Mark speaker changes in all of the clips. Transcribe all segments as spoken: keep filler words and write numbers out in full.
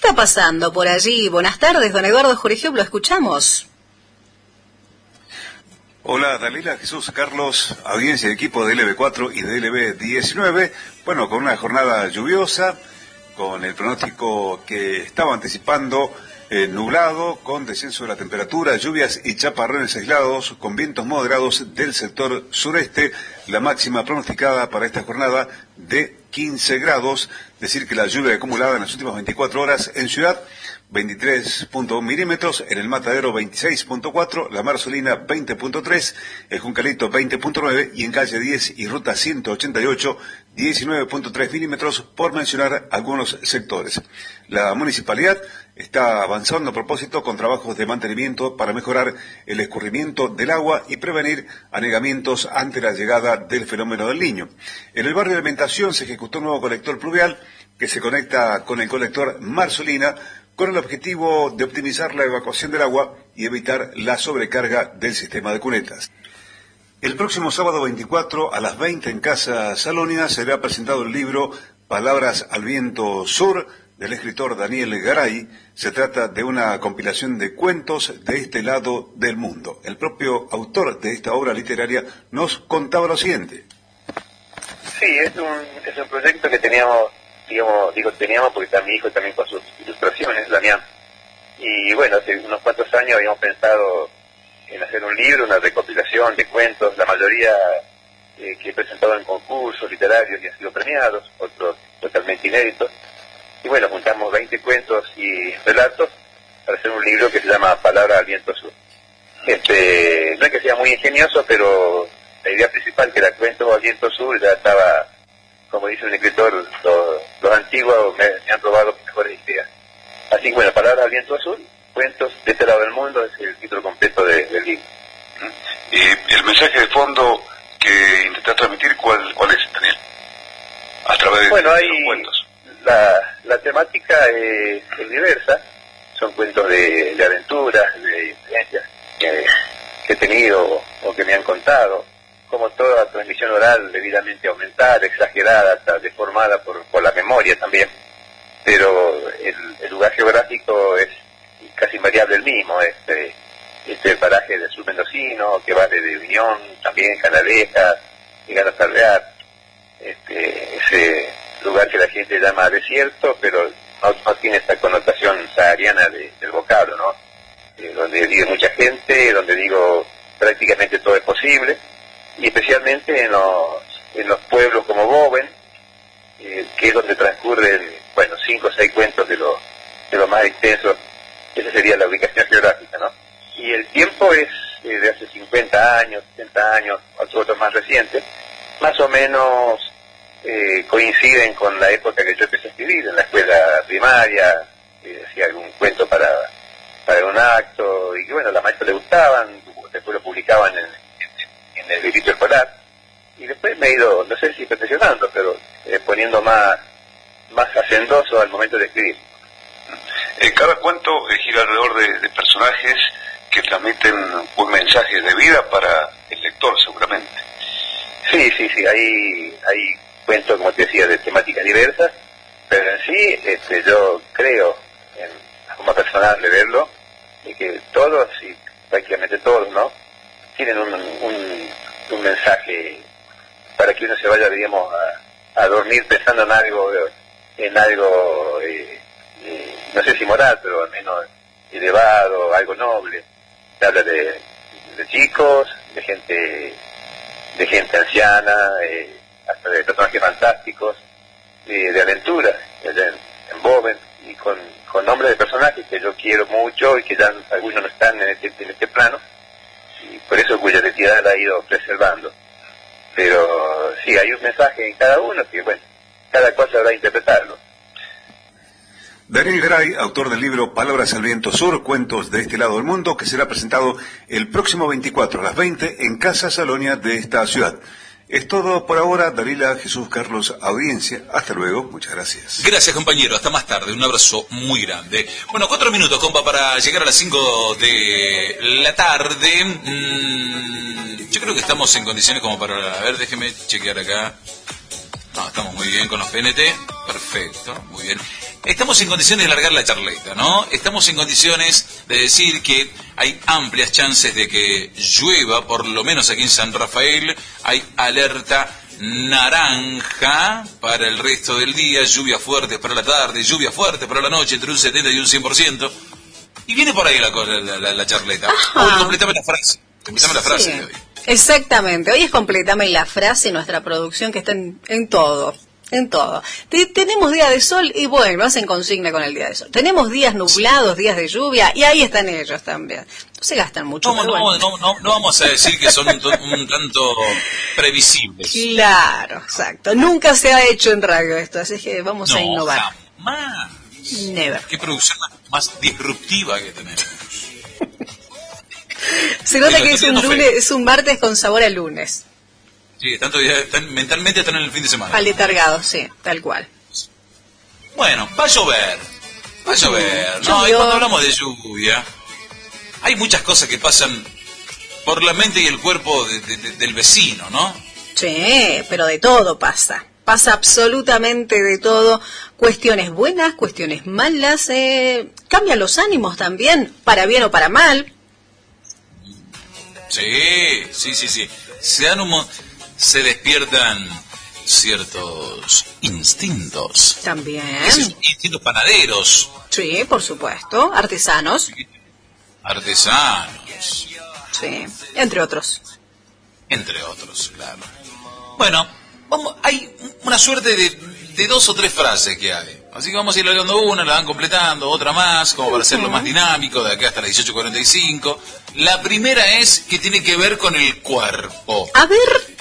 Speaker 1: está pasando por allí? Buenas tardes, don Eduardo Jurigiob, lo escuchamos.
Speaker 2: Hola, Dalila, Jesús, Carlos, audiencia de equipo de L B cuatro y de L B diecinueve. Bueno, con una jornada lluviosa, con el pronóstico que estaba anticipando eh, nublado, con descenso de la temperatura, lluvias y chaparrones aislados, con vientos moderados del sector sureste, la máxima pronosticada para esta jornada de quince grados, decir que la lluvia acumulada en las últimas veinticuatro horas en Ciudad, veintitrés punto uno milímetros, en el Matadero veintiséis punto cuatro, la Marzolina veinte punto tres, el Juncalito veinte punto nueve y en calle diez y ruta ciento ochenta y ocho diecinueve punto tres milímetros, por mencionar algunos sectores. La municipalidad está avanzando a propósito con trabajos de mantenimiento para mejorar el escurrimiento del agua y prevenir anegamientos ante la llegada del fenómeno del Niño. En el barrio de Alimentación se ejecutó un nuevo colector pluvial que se conecta con el colector Marzolina, con el objetivo de optimizar la evacuación del agua y evitar la sobrecarga del sistema de cunetas. El próximo sábado veinticuatro a las veinte en Casa Salónica será presentado el libro Palabras al Viento Sur del escritor Daniel Garay. Se trata de una compilación de cuentos de este lado del mundo. El propio autor de esta obra literaria nos contaba lo siguiente.
Speaker 3: Sí, es un, es un proyecto que teníamos, digamos, digo teníamos porque está mi hijo también con sus ilustraciones, Damián. Y bueno, hace unos cuantos años habíamos pensado en hacer un libro, una recopilación de cuentos, la mayoría eh, que he presentado en concursos literarios y han sido premiados, otros totalmente inéditos. Y bueno, juntamos veinte cuentos y relatos para hacer un libro que se llama Palabra al Viento Sur. Este, no es que sea muy ingenioso, pero la idea principal, que era Cuentos al Viento Sur, ya estaba, como dice el escritor, los, los antiguos me, me han robado mejores ideas. Así que bueno, Palabra al Viento Sur, Cuentos de este lado del mundo, es el título completo de, del libro.
Speaker 2: Y el mensaje de fondo que intenta transmitir, ¿cuál, cuál es, Daniel? A través
Speaker 3: bueno,
Speaker 2: de
Speaker 3: hay,
Speaker 2: los cuentos.
Speaker 3: La, la temática es, es diversa, son cuentos de, de aventuras, de experiencias que, que he tenido o que me han contado, como toda transmisión oral debidamente aumentada, exagerada, hasta deformada por, por la memoria también, pero el, el lugar geográfico es casi invariable el mismo, este, este paraje del sur mendocino, que va desde Unión, también Canalejas, llegar hasta Alvear, este, ese lugar que la gente llama desierto, pero no, no tiene esta connotación sahariana de, del vocablo, ¿no? Eh, donde vive mucha gente, donde digo prácticamente todo es posible, y especialmente en los, en los pueblos como Boven, eh, que es donde transcurren, bueno, cinco o seis cuentos de los de los más extensos. Esa sería la ubicación geográfica, ¿no? Y el tiempo es eh, de hace cincuenta años, sesenta años, otros más recientes, más o menos eh, coinciden con la época que yo empecé a escribir en la escuela primaria, eh, hacía algún cuento para, para un acto, y que bueno, a la maestra le gustaban, después lo publicaban en, en, en el librito escolar, y después me he ido, no sé si perfeccionando, pero eh, poniendo más, más hacendoso al momento de escribir.
Speaker 2: Eh, cada cuento eh, gira alrededor de, de personajes que transmiten un mensaje de vida para el lector, seguramente.
Speaker 3: Sí, sí, sí, hay, hay cuentos, como te decía, de temáticas diversas, pero en sí, este, yo creo, en la forma personal de verlo, y que todos, y prácticamente todos, ¿no?, tienen un, un, un mensaje para que uno se vaya, digamos, a, a dormir pensando en algo, en algo... Eh, Eh, no sé si moral, pero al menos elevado, algo noble. Se habla de, de chicos, de gente de gente anciana, eh, hasta de personajes fantásticos, eh, de aventuras, en, en Boven, y con, con nombres de personajes que yo quiero mucho y que ya algunos no están en este, en este plano, y por eso cuya identidad la he ido preservando. Pero sí, hay un mensaje en cada uno que, bueno, cada cual sabrá interpretarlo.
Speaker 2: Daniel Garay, autor del libro Palabras al Viento Sur, Cuentos de este lado del mundo, que será presentado el próximo veinticuatro a las veinte en Casa Salónica de esta ciudad. Es todo por ahora, Dalila, Jesús, Carlos, audiencia. Hasta luego, muchas gracias.
Speaker 4: Gracias, compañero, hasta más tarde, un abrazo muy grande. Bueno, cuatro minutos, compa, para llegar a las cinco de la tarde. Mm, yo creo que estamos en condiciones como para... A ver, déjeme chequear acá. No, estamos muy bien con los P N T. Perfecto, muy bien. estamos en condiciones de largar la charleta, ¿no? Estamos en condiciones de decir que hay amplias chances de que llueva, por lo menos aquí en San Rafael. Hay alerta naranja para el resto del día, lluvia fuerte para la tarde, lluvia fuerte para la noche, entre un setenta y un cien por ciento. Y viene por ahí la, la, la, la charleta. Hoy completame la frase. Completame la frase
Speaker 1: sí,
Speaker 4: de hoy.
Speaker 1: Exactamente. Hoy es completame la frase, nuestra producción que está en, en todo. En todo. Te, tenemos día de sol y bueno, hacen consigna con el día de sol. Tenemos días nublados, días de lluvia y ahí están ellos también. No se gastan mucho.
Speaker 4: No, no,
Speaker 1: bueno.
Speaker 4: no, no, no vamos a decir que son un, un tanto previsibles.
Speaker 1: Claro, exacto. Nunca se ha hecho en radio esto, así que vamos
Speaker 4: no,
Speaker 1: a innovar.
Speaker 4: Jamás.
Speaker 1: Never.
Speaker 4: Qué producción más disruptiva que tenemos.
Speaker 1: Se nota
Speaker 4: Pero
Speaker 1: que es un lunes, es un martes con sabor a lunes.
Speaker 4: Sí, tanto ya están, mentalmente están en el fin de semana.
Speaker 1: Aletargados, sí, tal cual.
Speaker 4: Bueno, va a llover. Va a llover.
Speaker 1: Sí,
Speaker 4: no, y
Speaker 1: llovió.
Speaker 4: cuando hablamos de lluvia, hay muchas cosas que pasan por la mente y el cuerpo de, de, de, del vecino, ¿no?
Speaker 1: Sí, pero de todo pasa. Pasa absolutamente de todo. Cuestiones buenas, cuestiones malas. Eh, cambian los ánimos también, para bien o para mal.
Speaker 4: Sí, sí, sí, sí. Se dan un mo- se despiertan ciertos instintos.
Speaker 1: También.
Speaker 4: Esos instintos panaderos,
Speaker 1: Sí, por supuesto. Artesanos.
Speaker 4: artesanos,
Speaker 1: Sí, entre otros.
Speaker 4: entre otros, claro. Bueno, vamos, hay una suerte de, de dos o tres frases que hay. Así que vamos a ir hablando una, la van completando, otra más, como para hacerlo más dinámico, de acá hasta las dieciocho cuarenta y cinco. La primera es que tiene que ver con el cuerpo.
Speaker 1: A ver.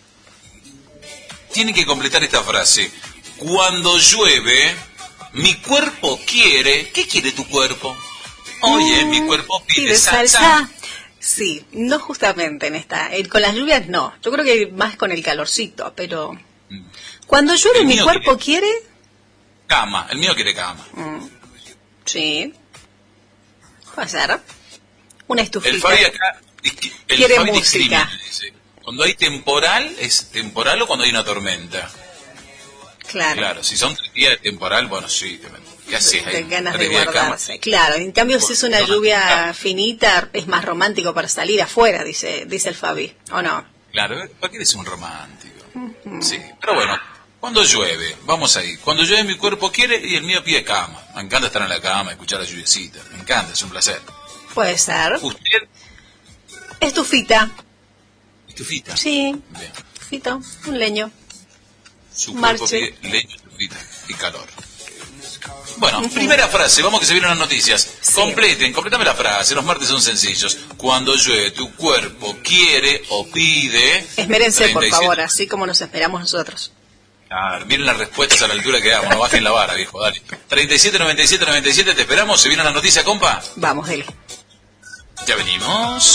Speaker 4: Tiene que completar esta frase. Cuando llueve, mi cuerpo quiere... ¿Qué quiere tu cuerpo? Oye, mi cuerpo pide,
Speaker 1: Pide
Speaker 4: salsa.
Speaker 1: salsa. Sí, no justamente en esta. eh, Con las lluvias no. Yo creo que más con el calorcito, pero... Cuando llueve
Speaker 4: El
Speaker 1: mi
Speaker 4: mío
Speaker 1: cuerpo quiere...
Speaker 4: Cama, el mío quiere cama.
Speaker 1: Mm, sí. Puede ser. Una estufita.
Speaker 4: El Fabi acá... disqui- El
Speaker 1: Quiere
Speaker 4: Fabi
Speaker 1: música.
Speaker 4: discrimina, dice. Cuando hay temporal, ¿es temporal o cuando hay una tormenta?
Speaker 1: Claro.
Speaker 4: Claro, si son tres días de temporal, bueno, sí. ¿Qué haces ahí?
Speaker 1: De ganas de
Speaker 4: Tres días cama.
Speaker 1: guardarse. Claro, en cambio si es una
Speaker 4: Toma,
Speaker 1: lluvia
Speaker 4: claro.
Speaker 1: finita, es más romántico para salir afuera, dice dice el Fabi, ¿o no?
Speaker 4: Claro, ¿para qué eres un romántico? Sí, pero bueno, cuando llueve, vamos ahí. Cuando llueve mi cuerpo quiere y el mío pide cama. Me encanta estar en la cama, escuchar la lluviecita. Me encanta, es un placer.
Speaker 1: Puede ser.
Speaker 4: ¿Usted?
Speaker 1: Estufita.
Speaker 4: Estufita.
Speaker 1: Sí,
Speaker 4: Bien.
Speaker 1: estufita, un leño.
Speaker 4: Su
Speaker 1: Marche.
Speaker 4: cuerpo pide leño, estufita y calor. Bueno, primera frase, vamos que se vienen las noticias.
Speaker 1: Sí.
Speaker 4: Completen, completame la frase, los martes son sencillos. Cuando llueve, tu cuerpo quiere o pide...
Speaker 1: Esmérense, por
Speaker 4: treinta y siete.
Speaker 1: favor, así como nos esperamos nosotros.
Speaker 4: Ah, miren las respuestas a la altura que damos, no bajen la vara, viejo, dale. treinta y siete, noventa y siete, noventa y siete, te esperamos, se viene la noticia, compa.
Speaker 1: Vamos, dele.
Speaker 4: Ya venimos.